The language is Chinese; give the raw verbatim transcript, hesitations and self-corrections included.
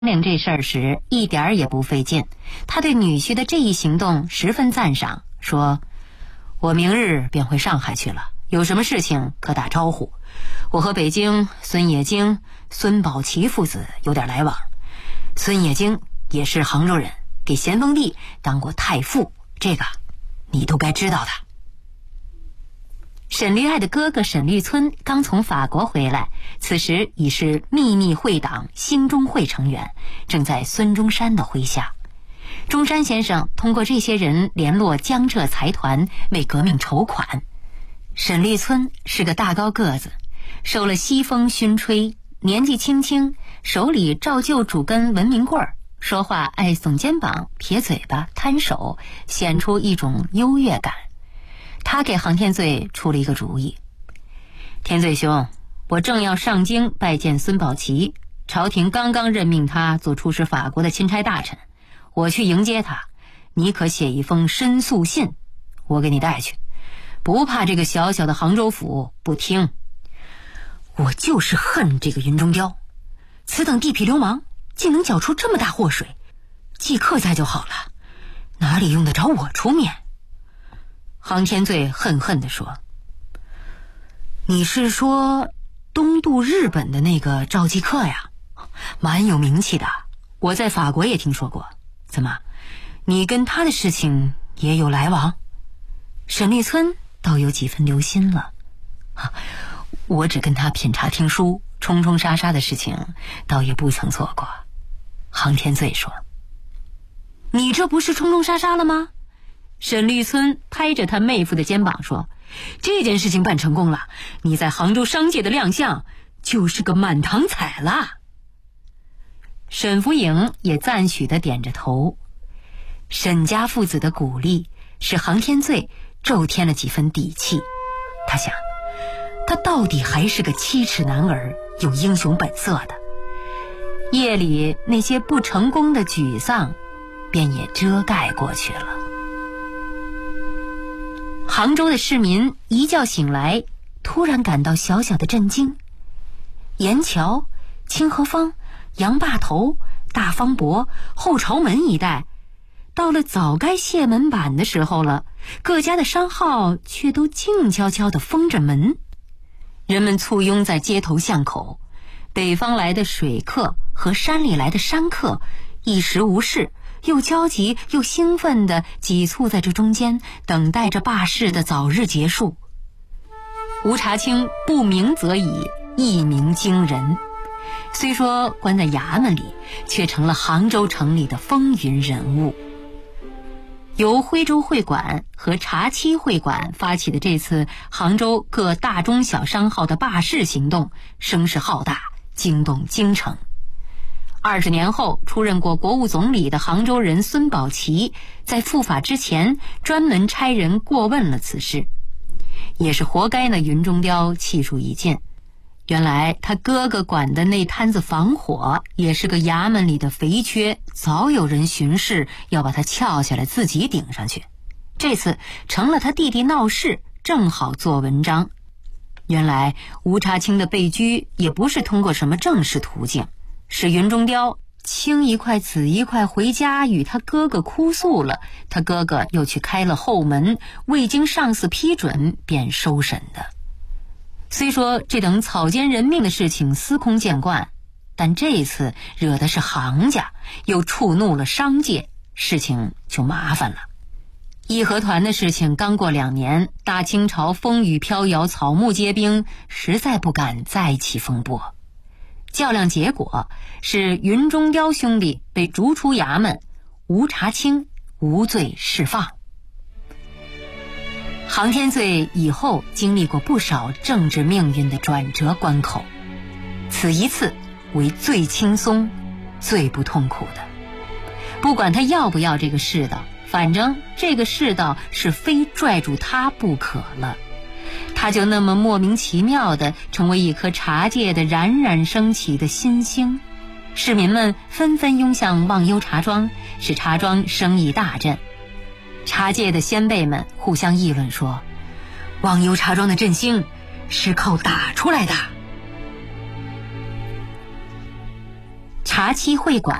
量这事儿时一点儿也不费劲，他对女婿的这一行动十分赞赏，说：“我明日便回上海去了，有什么事情可打招呼。我和北京孙冶经、孙宝琦父子有点来往，孙冶经也是杭州人，给咸丰帝当过太傅，这个你都该知道的。”沈律爱的哥哥沈律村刚从法国回来，此时已是秘密会党兴中会成员，正在孙中山的麾下。中山先生通过这些人联络江浙财团，为革命筹款。沈律村是个大高个子，受了西风熏吹，年纪轻轻，手里照旧拄根文明棍儿，说话爱耸肩膀、撇嘴巴、摊手，显出一种优越感。他给杭天罪出了一个主意：“天罪兄，我正要上京拜见孙宝琦，朝廷刚刚任命他做出使法国的钦差大臣，我去迎接他，你可写一封申诉信，我给你带去，不怕这个小小的杭州府不听。我就是恨这个云中雕，此等地痞流氓竟能搅出这么大祸水，即刻在就好了，哪里用得着我出面？”杭天罪恨恨地说：“你是说东渡日本的那个赵继克呀？蛮有名气的，我在法国也听说过。怎么，你跟他的事情也有来往？”沈律村倒有几分留心了：“啊，我只跟他品茶听书，冲冲杀杀的事情倒也不曾做过。”杭天罪说：“你这不是冲冲杀杀了吗？”沈律村拍着他妹夫的肩膀说：“这件事情办成功了，你在杭州商界的亮相就是个满堂彩了。”沈福颖也赞许地点着头。沈家父子的鼓励使杭天罪骤添了几分底气。他想，他到底还是个七尺男儿，有英雄本色的。夜里那些不成功的沮丧便也遮盖过去了。杭州的市民一觉醒来，突然感到小小的震惊。盐桥、清河坊、杨坝头、大方泊、后朝门一带，到了早该卸门板的时候了，各家的商号却都静悄悄地封着门。人们簇拥在街头巷口，北方来的水客和山里来的山客一时无事，又焦急又兴奋地挤促在这中间，等待着罢市的早日结束。吴查清不鸣则已，一鸣惊人。虽说关在衙门里，却成了杭州城里的风云人物。由徽州会馆和茶七会馆发起的这次杭州各大中小商号的罢市行动，声势浩大，惊动京城。二十年后出任过国务总理的杭州人孙宝琦，在赴法之前专门差人过问了此事，也是活该那云中雕气数已尽。原来他哥哥管的那摊子防火也是个衙门里的肥缺，早有人巡视要把他撬下来自己顶上去，这次成了他弟弟闹事，正好做文章。原来吴查清的被拘也不是通过什么正式途径，是云中雕青一块紫一块回家与他哥哥哭诉了，他哥哥又去开了后门，未经上司批准便收审的。虽说这等草菅人命的事情司空见惯，但这一次惹的是杭家，又触怒了商界，事情就麻烦了。义和团的事情刚过两年，大清朝风雨飘摇，草木皆兵，实在不敢再起风波。较量结果是云中雕兄弟被逐出衙门，吴查清无罪释放。杭天罪以后经历过不少政治命运的转折关口，此一次为最轻松最不痛苦的。不管他要不要这个世道，反正这个世道是非拽住他不可了。他就那么莫名其妙地成为一颗茶界的冉冉升起的新星，市民们纷纷涌向忘忧茶庄，使茶庄生意大振。茶界的先辈们互相议论说，忘忧茶庄的振兴是靠打出来的。茶茶七会馆。